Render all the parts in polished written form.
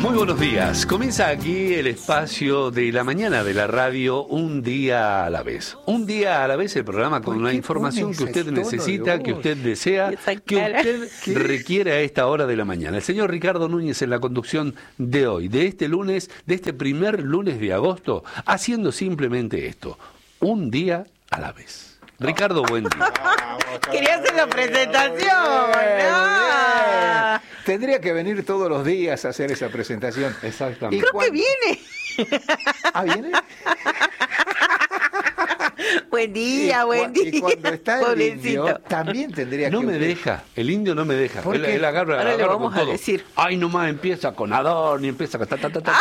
Muy buenos días. Comienza aquí el espacio de la mañana de la radio, un día a la vez. Un día a la vez, el programa con la información que usted necesita, que usted desea, que usted requiere a esta hora de la mañana. El señor Ricardo Núñez en la conducción de hoy, de este lunes, de este primer lunes de agosto, haciendo simplemente esto, un día a la vez. Ricardo, buen día. Quería hacer la presentación, ¿no? Tendría que venir todos los días a hacer esa presentación. Exactamente. Creo que viene. ¿Ah, viene? Buen día, buen día. Y cuando está el Pobrecito. indio, también tendría que... No me deja, el indio no me deja. ¿Por qué? Él agarra, Ahora le agarra vamos con a todo. decir. Ay, nomás empieza con Ador, ni empieza con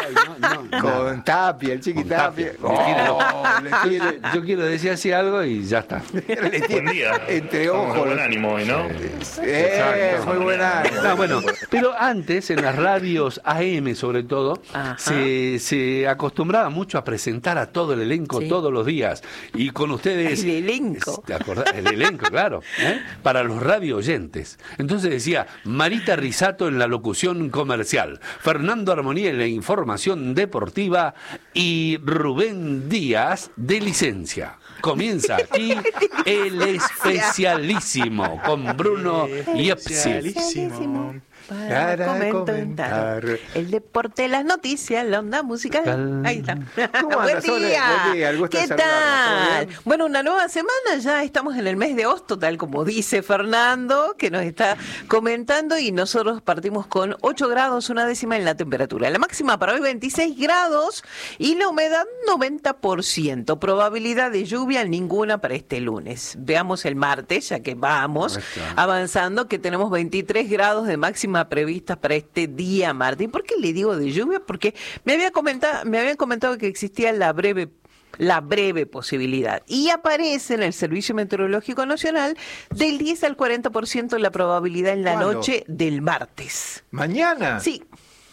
Con Tapia, el Chiqui Con Tapia. Tapia. Yo quiero decir así algo y ya está. Buen día. Entre Estamos ojos. de buen ánimo hoy, ¿no? Muy buena. No, bueno, pero antes en las radios AM sobre todo Ajá. se acostumbraba mucho a presentar a todo el elenco Sí. todos los días y con ustedes El elenco. ¿te acordás? El elenco, claro, para los radio oyentes. Entonces decía Marita Risato en la locución comercial, Fernando Armonía en la información deportiva y Rubén Díaz de licencia. Comienza aquí el especialísimo con Bruno Yepsi. Especialísimo para comentar el deporte, las noticias, la onda musical. Ahí está. ¿Cómo Buen andas, Sole? día. Buen día, el gusto de ¿Qué saludarla. ¿Todo tal? bien? Bueno, una nueva semana, ya estamos en el mes de agosto, tal como dice Fernando, que nos está comentando, y nosotros partimos con 8 grados, una décima en la temperatura. La máxima para hoy 26 grados y la humedad 90%. Probabilidad de lluvia ninguna para este lunes. Veamos el martes, ya que vamos avanzando, que tenemos 23 grados de máxima previstas para este día martes. ¿Y por qué le digo de lluvia? Porque me habían comentado que existía la breve posibilidad. Y aparece en el Servicio Meteorológico Nacional del 10 al 40% la probabilidad en la ¿Cuándo? noche del martes. ¿Mañana? Sí,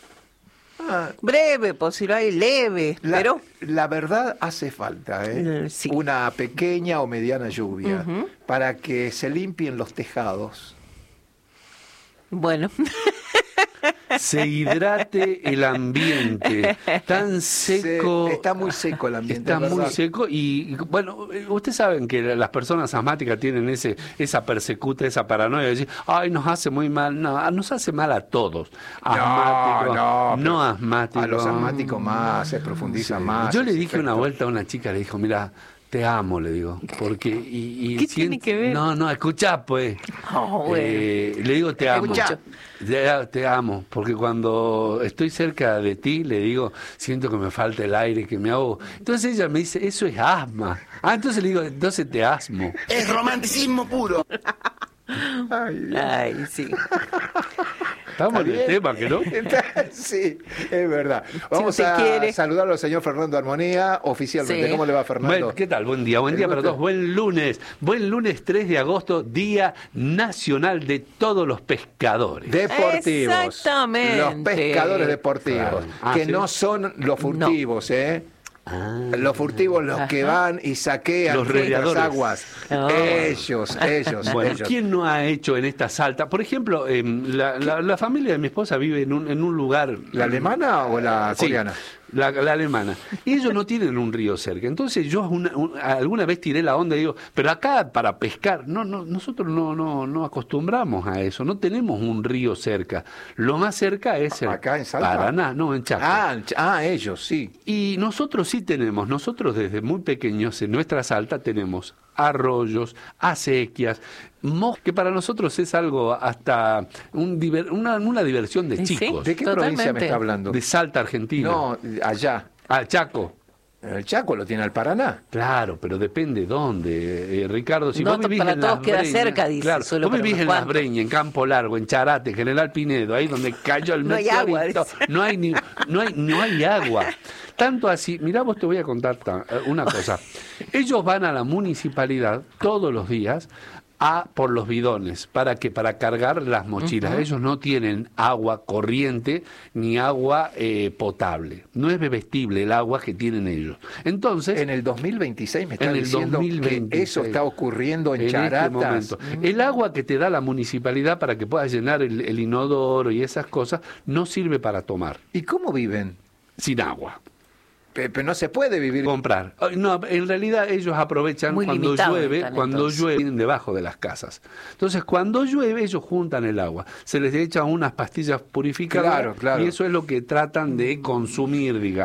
Ah, breve posibilidad y leve, pero... La verdad hace falta, Sí. una pequeña o mediana lluvia para que se limpien los tejados. Bueno, Se hidrate el ambiente, tan seco. Está muy seco el ambiente. Está es muy verdad. seco y bueno, ustedes saben que las personas asmáticas tienen esa persecuta, esa paranoia de decir, ay, nos hace muy mal. No, nos hace mal a todos. Asmáticos, no, no pero asmáticos. A los asmáticos más, se profundiza Sí. más. Yo le ese dije una efecto. vuelta a una chica, le dijo, mira, te amo, le digo, porque... ¿Qué tiene que ver? No, escuchá, pues. Oh, bueno. Le digo, te amo. Escuchá. Te amo, porque cuando estoy cerca de ti, le digo, siento que me falta el aire, que me ahogo. Entonces ella me dice, eso es asma. Entonces le digo, entonces te asmo. Es romanticismo puro. Ay, Dios. Ay, sí. Estamos en el tema, ¿que no? Sí, es verdad. Vamos usted a quiere. saludarlo al señor Fernando Armonía oficialmente. Sí. ¿Cómo le va, Fernando? Bueno, ¿qué tal? Buen día El para gusto. todos. Buen lunes 3 de agosto, Día Nacional de todos los pescadores. Deportivos. Exactamente. Los pescadores deportivos. Claro. Ah, que ¿sí? no son los furtivos, Los furtivos, los que van y saquean Los nuestras radiadores. aguas. Oh. Ellos. Bueno, ellos. ¿quién no ha hecho en esta salta? Por ejemplo, la familia de mi esposa vive en un lugar... ¿La alemana o la Sí, coreana? la alemana. Y ellos no tienen un río cerca. Entonces yo alguna vez tiré la onda y digo, pero acá para pescar, nosotros no acostumbramos a eso, no tenemos un río cerca. Lo más cerca es el ¿Acá en Salta? Paraná, no, en Chaco. Ellos, sí. Y nosotros sí tenemos, nosotros desde muy pequeños en nuestra Salta tenemos arroyos, acequias, que para nosotros es algo hasta una diversión de Sí, chicos. ¿De qué Totalmente. provincia me está hablando? De Salta, Argentina. No, allá. Chaco. El Chaco lo tiene al Paraná. Claro, pero depende dónde, Ricardo. Si No, vos vivís para en todos Las queda Breñas, cerca, dice, claro, solo vos para vivís unos en Las cuantos. Breñas, en Campo Largo, en Charate, General Pinedo, ahí donde cayó el No hay meteorito, agua, dice. no hay agua. Tanto así, mirá, vos te voy a contar una cosa. Ellos van a la municipalidad todos los días por los bidones. ¿Para qué? Para cargar las mochilas. Ellos no tienen agua corriente ni agua potable. No es bebestible el agua que tienen ellos. Entonces, en el 2026 me está diciendo que eso está ocurriendo en Charatas. Este momento. El agua que te da la municipalidad para que puedas llenar el inodoro y esas cosas no sirve para tomar. ¿Y cómo viven? Sin agua. Pero no se puede vivir. Comprar. No, en realidad ellos aprovechan cuando llueve, vienen debajo de las casas. Entonces, cuando llueve, ellos juntan el agua. Se les echan unas pastillas purificadoras y eso es lo que tratan de consumir, digamos.